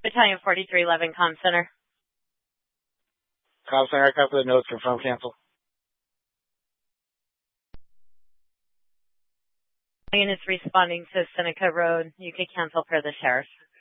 Battalion 4311, Comm Center. Comm Center, copy the notes, confirm, cancel. Battalion is responding to Seneca Road. You could cancel per the sheriff.